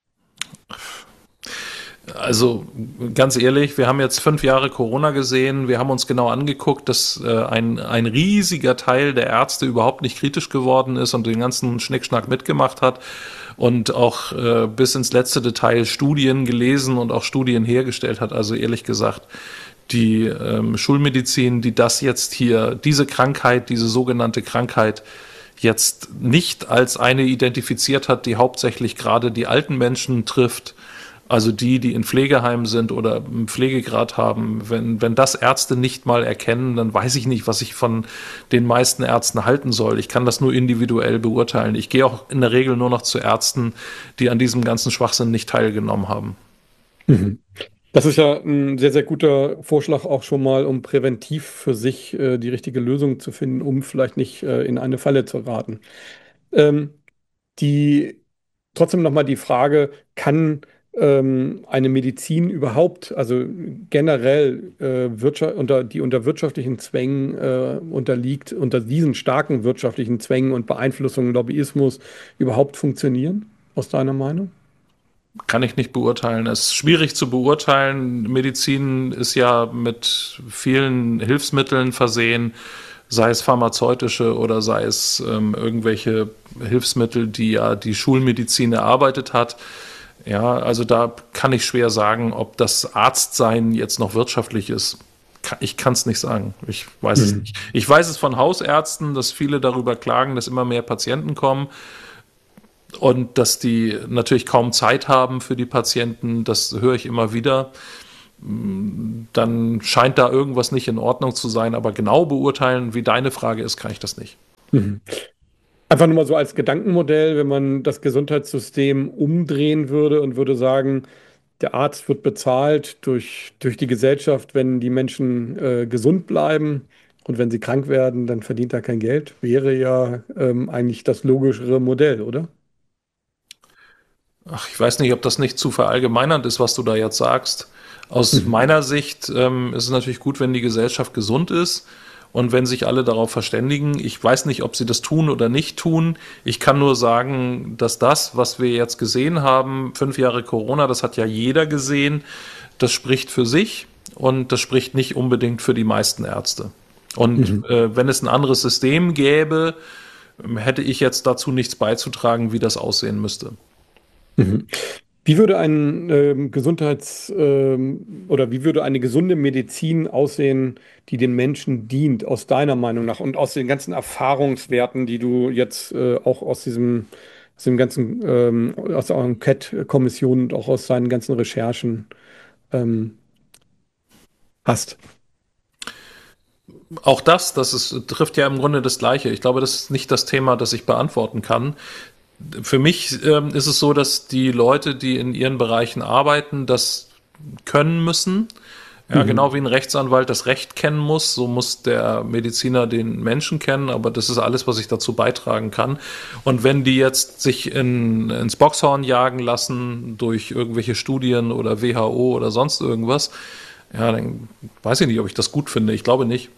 Also ganz ehrlich, wir haben jetzt 5 Jahre Corona gesehen. Wir haben uns genau angeguckt, dass ein riesiger Teil der Ärzte überhaupt nicht kritisch geworden ist und den ganzen Schnickschnack mitgemacht hat und auch bis ins letzte Detail Studien gelesen und auch Studien hergestellt hat. Also ehrlich gesagt, die Schulmedizin, die das jetzt hier, diese Krankheit, diese sogenannte Krankheit jetzt nicht als eine identifiziert hat, die hauptsächlich gerade die alten Menschen trifft, Also die in Pflegeheimen sind oder einen Pflegegrad haben, wenn das Ärzte nicht mal erkennen, dann weiß ich nicht, was ich von den meisten Ärzten halten soll. Ich kann das nur individuell beurteilen. Ich gehe auch in der Regel nur noch zu Ärzten, die an diesem ganzen Schwachsinn nicht teilgenommen haben. Mhm. Das ist ja ein sehr, sehr guter Vorschlag auch schon mal, um präventiv für sich die richtige Lösung zu finden, um vielleicht nicht in eine Falle zu geraten. Ähm, die Trotzdem nochmal die Frage, kann eine Medizin überhaupt, also generell die unter wirtschaftlichen Zwängen unterliegt, unter diesen starken wirtschaftlichen Zwängen und Beeinflussungen, Lobbyismus überhaupt funktionieren, aus deiner Meinung? Kann ich nicht beurteilen. Es ist schwierig zu beurteilen. Medizin ist ja mit vielen Hilfsmitteln versehen, sei es pharmazeutische oder sei es irgendwelche Hilfsmittel, die ja die Schulmedizin erarbeitet hat. Ja, also da kann ich schwer sagen, ob das Arztsein jetzt noch wirtschaftlich ist. Ich kann es nicht sagen. Ich weiß es nicht. Ich weiß es von Hausärzten, dass viele darüber klagen, dass immer mehr Patienten kommen und dass die natürlich kaum Zeit haben für die Patienten. Das höre ich immer wieder. Dann scheint da irgendwas nicht in Ordnung zu sein, aber genau beurteilen, wie deine Frage ist, kann ich das nicht. Mhm. Einfach nur mal so als Gedankenmodell, wenn man das Gesundheitssystem umdrehen würde und würde sagen, der Arzt wird bezahlt durch die Gesellschaft, wenn die Menschen gesund bleiben, und wenn sie krank werden, dann verdient er kein Geld, wäre ja eigentlich das logischere Modell, oder? Ach, ich weiß nicht, ob das nicht zu verallgemeinernd ist, was du da jetzt sagst. Aus meiner Sicht ist es natürlich gut, wenn die Gesellschaft gesund ist und wenn sich alle darauf verständigen. Ich weiß nicht, ob sie das tun oder nicht tun. Ich kann nur sagen, dass das, was wir jetzt gesehen haben, 5 Jahre Corona, das hat ja jeder gesehen, das spricht für sich und das spricht nicht unbedingt für die meisten Ärzte. Und wenn es ein anderes System gäbe, hätte ich jetzt dazu nichts beizutragen, wie das aussehen müsste. Mhm. Wie würde ein oder wie würde eine gesunde Medizin aussehen, die den Menschen dient, aus deiner Meinung nach und aus den ganzen Erfahrungswerten, die du jetzt auch aus dem ganzen, aus der Enquete-Kommission und auch aus deinen ganzen Recherchen ähm, hast? Auch trifft ja im Grunde das Gleiche. Ich glaube, das ist nicht das Thema, das ich beantworten kann. Für mich ist es so, dass die Leute, die in ihren Bereichen arbeiten, das können müssen. Ja, genau wie ein Rechtsanwalt das Recht kennen muss, so muss der Mediziner den Menschen kennen, aber das ist alles, was ich dazu beitragen kann. Und wenn die jetzt sich ins Boxhorn jagen lassen durch irgendwelche Studien oder WHO oder sonst irgendwas, ja, dann weiß ich nicht, ob ich das gut finde. Ich glaube nicht.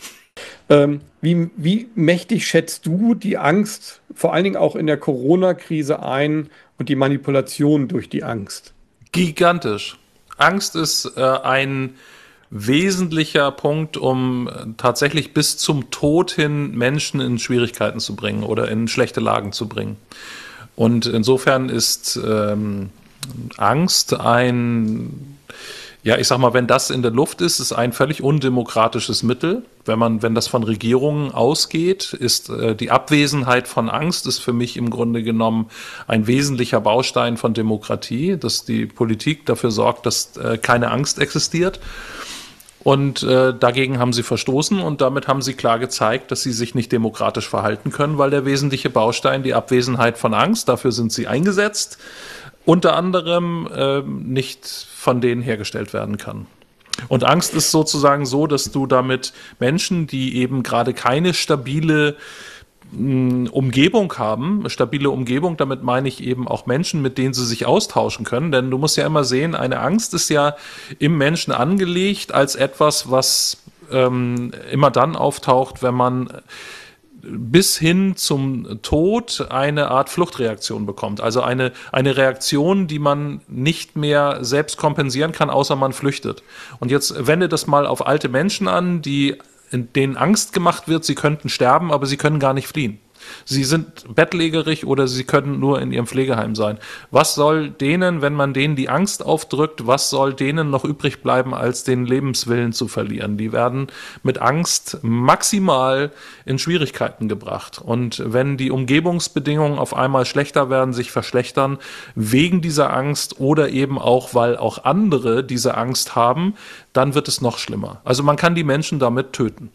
Wie mächtig schätzt du die Angst, vor allen Dingen auch in der Corona-Krise ein und die Manipulation durch die Angst? Gigantisch. Angst ist ein wesentlicher Punkt, um tatsächlich bis zum Tod hin Menschen in Schwierigkeiten zu bringen oder in schlechte Lagen zu bringen. Und insofern ist Angst ich sag mal, wenn das in der Luft ist ein völlig undemokratisches Mittel. Wenn das von Regierungen ausgeht, ist die Abwesenheit von Angst ist für mich im Grunde genommen ein wesentlicher Baustein von Demokratie, dass die Politik dafür sorgt, dass keine Angst existiert. Und dagegen haben sie verstoßen und damit haben sie klar gezeigt, dass sie sich nicht demokratisch verhalten können, weil der wesentliche Baustein, die Abwesenheit von Angst, dafür sind sie eingesetzt, unter anderem nicht von denen hergestellt werden kann. Und Angst ist sozusagen so, dass du damit Menschen, die eben gerade keine stabile Umgebung haben, stabile Umgebung, damit meine ich eben auch Menschen, mit denen sie sich austauschen können, denn du musst ja immer sehen, eine Angst ist ja im Menschen angelegt als etwas, was immer dann auftaucht, wenn man bis hin zum Tod eine Art Fluchtreaktion bekommt. Also eine Reaktion, die man nicht mehr selbst kompensieren kann, außer man flüchtet. Und jetzt wende das mal auf alte Menschen an, denen Angst gemacht wird, sie könnten sterben, aber sie können gar nicht fliehen. Sie sind bettlägerig oder sie können nur in ihrem Pflegeheim sein. Was soll denen, wenn man denen die Angst aufdrückt, was soll denen noch übrig bleiben, als den Lebenswillen zu verlieren? Die werden mit Angst maximal in Schwierigkeiten gebracht. Und wenn die Umgebungsbedingungen auf einmal schlechter werden, sich verschlechtern, wegen dieser Angst oder eben auch, weil auch andere diese Angst haben, dann wird es noch schlimmer. Also man kann die Menschen damit töten.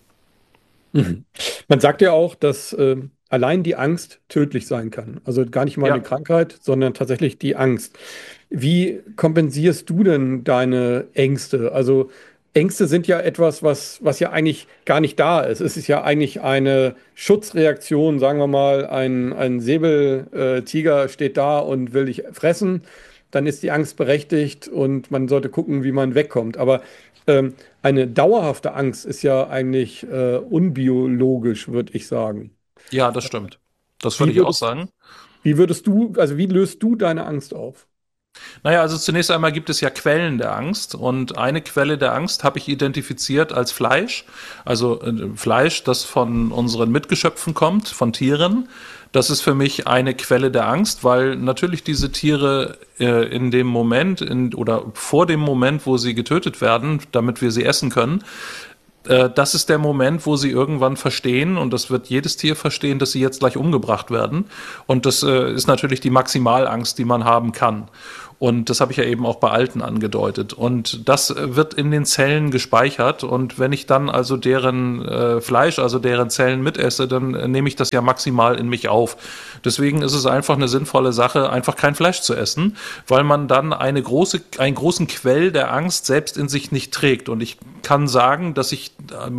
Man sagt ja auch, dass allein die Angst tödlich sein kann. Also gar nicht mal Ja. eine Krankheit, sondern tatsächlich die Angst. Wie kompensierst du denn deine Ängste? Also Ängste sind ja etwas, was ja eigentlich gar nicht da ist. Es ist ja eigentlich eine Schutzreaktion, sagen wir mal, ein Säbeltiger steht da und will dich fressen. Dann ist die Angst berechtigt und man sollte gucken, wie man wegkommt. Aber eine dauerhafte Angst ist ja eigentlich unbiologisch, würde ich sagen. Ja, das stimmt. Das würde Wie ich auch würdest, sagen. wie würdest du, also wie löst du deine Angst auf? Naja, also zunächst einmal gibt es ja Quellen der Angst und eine Quelle der Angst habe ich identifiziert als Fleisch. Also Fleisch, das von unseren Mitgeschöpfen kommt, von Tieren. Das ist für mich eine Quelle der Angst, weil natürlich diese Tiere in dem Moment oder vor dem Moment, wo sie getötet werden, damit wir sie essen können, das ist der Moment, wo sie irgendwann verstehen, und das wird jedes Tier verstehen, dass sie jetzt gleich umgebracht werden. Und das ist natürlich die Maximalangst, die man haben kann. Und das habe ich ja eben auch bei Alten angedeutet. Und das wird in den Zellen gespeichert. Und wenn ich dann also deren Fleisch, also deren Zellen mitesse, dann nehme ich das ja maximal in mich auf. Deswegen ist es einfach eine sinnvolle Sache, einfach kein Fleisch zu essen, weil man dann einen großen Quell der Angst selbst in sich nicht trägt. Und ich kann sagen, dass ich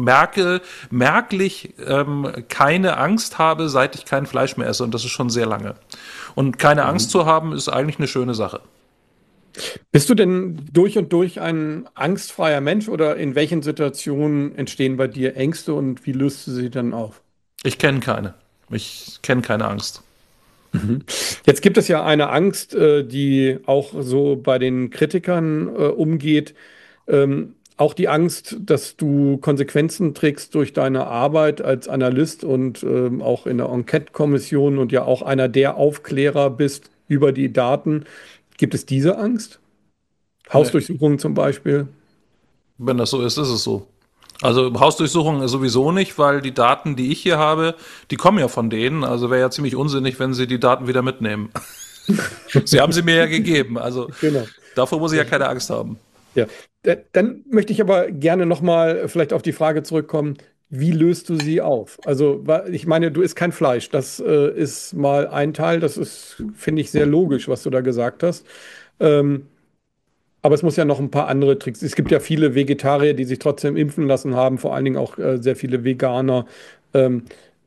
merklich keine Angst habe, seit ich kein Fleisch mehr esse. Und das ist schon sehr lange. Und keine Angst zu haben, ist eigentlich eine schöne Sache. Bist du denn durch und durch ein angstfreier Mensch oder in welchen Situationen entstehen bei dir Ängste und wie löst du sie dann auf? Ich kenne keine. Ich kenne keine Angst. Jetzt gibt es ja eine Angst, die auch so bei den Kritikern umgeht. Auch die Angst, dass du Konsequenzen trägst durch deine Arbeit als Analyst und auch in der Enquete-Kommission und ja auch einer der Aufklärer bist über die Daten. Gibt es diese Angst? Hausdurchsuchungen zum Beispiel? Wenn das so ist, ist es so. Also Hausdurchsuchungen sowieso nicht, weil die Daten, die ich hier habe, die kommen ja von denen. Also wäre ja ziemlich unsinnig, wenn sie die Daten wieder mitnehmen. Sie haben sie mir ja gegeben. Also Genau. davor muss ich ja keine Angst haben. Ja, dann möchte ich aber gerne nochmal vielleicht auf die Frage zurückkommen, wie löst du sie auf? Also, ich meine, du isst kein Fleisch. Das ist mal ein Teil, das ist, finde ich, sehr logisch, was du da gesagt hast. Ähm, aber es muss ja noch ein paar andere Tricks. Es gibt ja viele Vegetarier, die sich trotzdem impfen lassen haben, vor allen Dingen auch sehr viele Veganer. Ähm,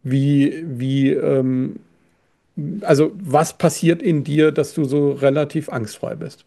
wie, also was passiert in dir, dass du so relativ angstfrei bist?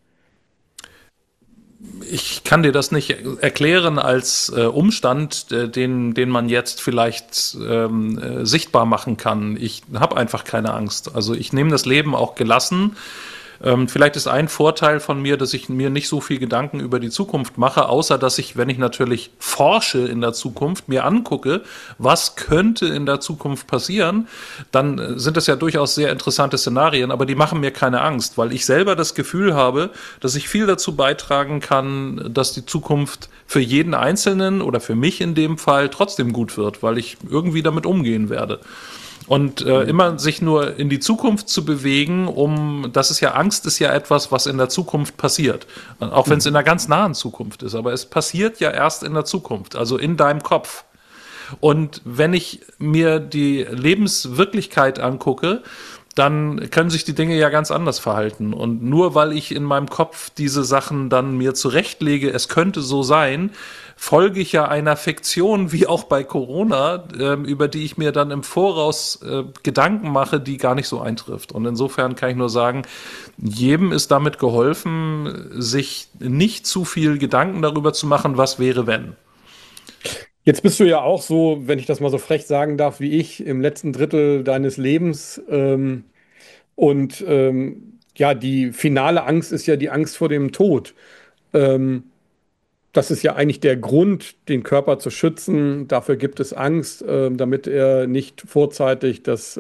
Ich kann dir das nicht erklären als Umstand, den man jetzt vielleicht sichtbar machen kann. Ich habe einfach keine Angst. Also ich nehme das Leben auch gelassen. Vielleicht ist ein Vorteil von mir, dass ich mir nicht so viel Gedanken über die Zukunft mache, außer dass ich, wenn ich natürlich forsche in der Zukunft, mir angucke, was könnte in der Zukunft passieren, dann sind das ja durchaus sehr interessante Szenarien, aber die machen mir keine Angst, weil ich selber das Gefühl habe, dass ich viel dazu beitragen kann, dass die Zukunft für jeden Einzelnen oder für mich in dem Fall trotzdem gut wird, weil ich irgendwie damit umgehen werde. Und immer sich nur in die Zukunft zu bewegen, Angst ist ja etwas, was in der Zukunft passiert. Auch wenn es in der ganz nahen Zukunft ist. Aber es passiert ja erst in der Zukunft, also in deinem Kopf. Und wenn ich mir die Lebenswirklichkeit angucke, dann können sich die Dinge ja ganz anders verhalten. Und nur weil ich in meinem Kopf diese Sachen dann mir zurechtlege, es könnte so sein, folge ich ja einer Fiktion, wie auch bei Corona, über die ich mir dann im Voraus Gedanken mache, die gar nicht so eintrifft. Und insofern kann ich nur sagen, jedem ist damit geholfen, sich nicht zu viel Gedanken darüber zu machen, was wäre, wenn. Jetzt bist du ja auch so, wenn ich das mal so frech sagen darf, wie ich, im letzten Drittel deines Lebens. Ja, die finale Angst ist ja die Angst vor dem Tod. Ähm, das ist ja eigentlich der Grund, den Körper zu schützen. Dafür gibt es Angst, damit er nicht vorzeitig das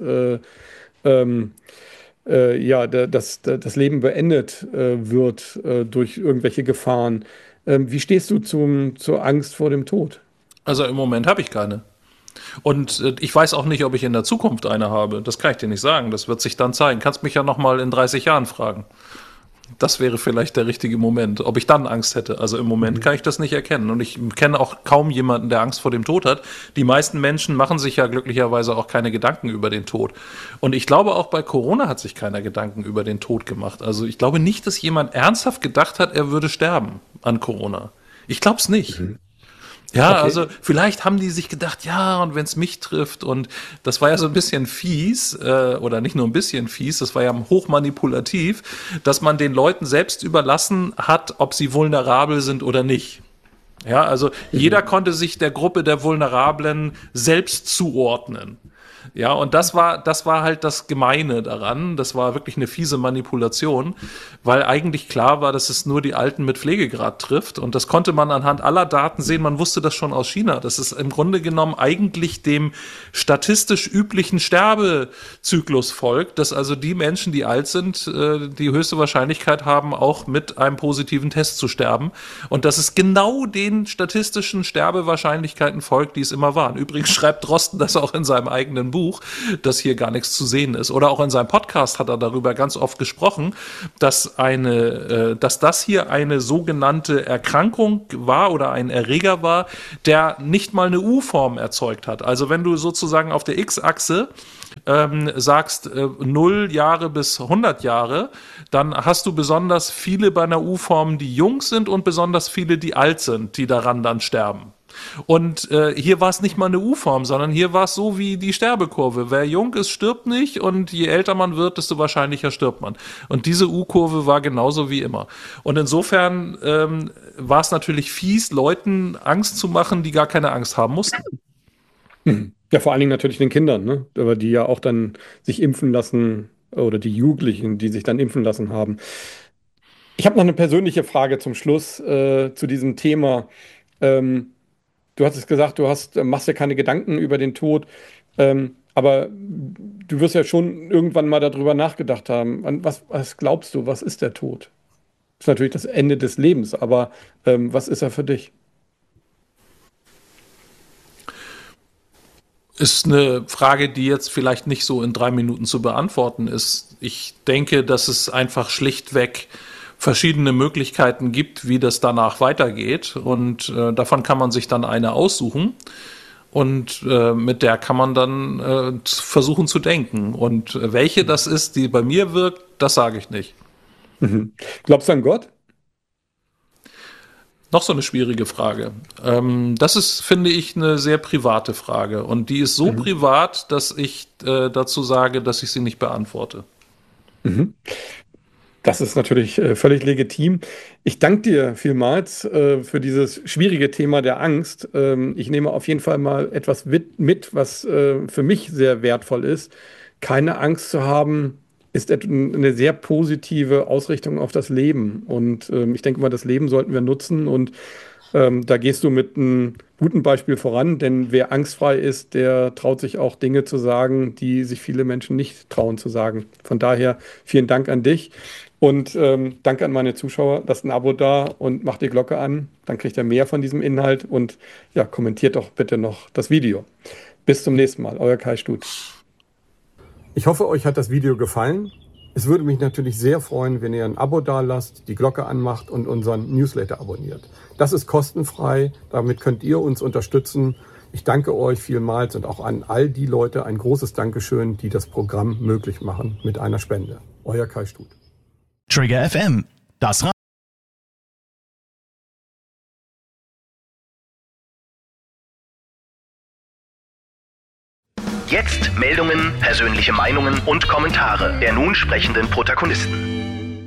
Leben beendet wird durch irgendwelche Gefahren. Wie stehst du zur Angst vor dem Tod? Also im Moment habe ich keine. Und ich weiß auch nicht, ob ich in der Zukunft eine habe. Das kann ich dir nicht sagen. Das wird sich dann zeigen. Kannst mich ja noch mal in 30 Jahren fragen. Das wäre vielleicht der richtige Moment, ob ich dann Angst hätte. Also im Moment kann ich das nicht erkennen. Und ich kenne auch kaum jemanden, der Angst vor dem Tod hat. Die meisten Menschen machen sich ja glücklicherweise auch keine Gedanken über den Tod. Und ich glaube, auch bei Corona hat sich keiner Gedanken über den Tod gemacht. Also ich glaube nicht, dass jemand ernsthaft gedacht hat, er würde sterben an Corona. Ich glaube es nicht. Ja, okay. Also vielleicht haben die sich gedacht, ja, und wenn es mich trifft, und das war ja so ein bisschen fies, oder nicht nur ein bisschen fies, das war ja hochmanipulativ, dass man den Leuten selbst überlassen hat, ob sie vulnerabel sind oder nicht. Ja, also jeder konnte sich der Gruppe der Vulnerablen selbst zuordnen. Ja, und das war halt das Gemeine daran. Das war wirklich eine fiese Manipulation, weil eigentlich klar war, dass es nur die Alten mit Pflegegrad trifft. Und das konnte man anhand aller Daten sehen. Man wusste das schon aus China. Das ist im Grunde genommen eigentlich dem statistisch üblichen Sterbezyklus folgt, dass also die Menschen, die alt sind, die höchste Wahrscheinlichkeit haben, auch mit einem positiven Test zu sterben. Und dass es genau den statistischen Sterbewahrscheinlichkeiten folgt, die es immer waren. Übrigens schreibt Drosten das auch in seinem eigenen Buch, dass hier gar nichts zu sehen ist. Oder auch in seinem Podcast hat er darüber ganz oft gesprochen, dass das hier eine sogenannte Erkrankung war oder ein Erreger war, der nicht mal eine U-Form erzeugt hat. Also wenn du sozusagen auf der X-Achse sagst 0 Jahre bis 100 Jahre, dann hast du besonders viele bei einer U-Form, die jung sind, und besonders viele, die alt sind, die daran dann sterben. Und hier war es nicht mal eine U-Form, sondern hier war es so wie die Sterbekurve. Wer jung ist, stirbt nicht, und je älter man wird, desto wahrscheinlicher stirbt man. Und diese U-Kurve war genauso wie immer. Und insofern war es natürlich fies, Leuten Angst zu machen, die gar keine Angst haben mussten. Ja, vor allen Dingen natürlich den Kindern, ne? Aber die ja auch dann sich impfen lassen, oder die Jugendlichen, die sich dann impfen lassen haben. Ich habe noch eine persönliche Frage zum Schluss zu diesem Thema. Du hast es gesagt, machst ja keine Gedanken über den Tod, aber du wirst ja schon irgendwann mal darüber nachgedacht haben. Was glaubst du, was ist der Tod? Das ist natürlich das Ende des Lebens, aber was ist er für dich? Ist eine Frage, die jetzt vielleicht nicht so in 3 Minuten zu beantworten ist. Ich denke, dass es einfach schlichtweg verschiedene Möglichkeiten gibt, wie das danach weitergeht, und davon kann man sich dann eine aussuchen, und mit der kann man dann versuchen zu denken, und welche das ist, die bei mir wirkt, das sage ich nicht. Glaubst du an Gott? Noch so eine schwierige Frage. Das ist, finde ich, eine sehr private Frage, und die ist so privat, dass ich dazu sage, dass ich sie nicht beantworte. Das ist natürlich völlig legitim. Ich danke dir vielmals für dieses schwierige Thema der Angst. Ich nehme auf jeden Fall mal etwas mit, was für mich sehr wertvoll ist. Keine Angst zu haben, ist eine sehr positive Ausrichtung auf das Leben. Und ich denke mal, das Leben sollten wir nutzen. Und da gehst du mit einem guten Beispiel voran, denn wer angstfrei ist, der traut sich auch Dinge zu sagen, die sich viele Menschen nicht trauen zu sagen. Von daher vielen Dank an dich. Und danke an meine Zuschauer. Lasst ein Abo da und macht die Glocke an. Dann kriegt ihr mehr von diesem Inhalt. Und ja, kommentiert doch bitte noch das Video. Bis zum nächsten Mal. Euer Kai Stut. Ich hoffe, euch hat das Video gefallen. Es würde mich natürlich sehr freuen, wenn ihr ein Abo da lasst, die Glocke anmacht und unseren Newsletter abonniert. Das ist kostenfrei. Damit könnt ihr uns unterstützen. Ich danke euch vielmals und auch an all die Leute ein großes Dankeschön, die das Programm möglich machen mit einer Spende. Euer Kai Stut. Trigger FM, das Jetzt Meldungen, persönliche Meinungen und Kommentare der nun sprechenden Protagonisten.